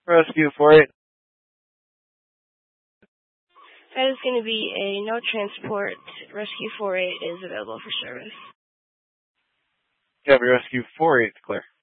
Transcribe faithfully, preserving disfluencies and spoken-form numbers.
Rescue four eight. That is going to be a no transport. Rescue four eight is available for service. Copy, Rescue four eight, clear.